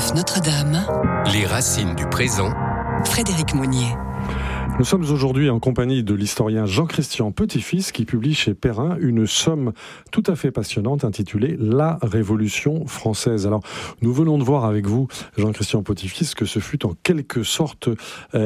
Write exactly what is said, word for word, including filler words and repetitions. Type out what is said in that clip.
France Notre-Dame. Les racines du présent. Frédéric Monnier. Nous sommes aujourd'hui en compagnie de l'historien Jean-Christian Petit-Fils qui publie chez Perrin une somme tout à fait passionnante intitulée « La Révolution française ». Alors, nous venons de voir avec vous, Jean-Christian Petit-Fils, que ce fut en quelque sorte